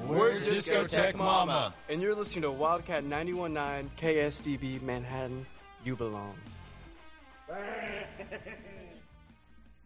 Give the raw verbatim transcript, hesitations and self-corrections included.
We're Discotheque Mama. And you're listening to Wildcat ninety-one point nine K S D B Manhattan. You belong.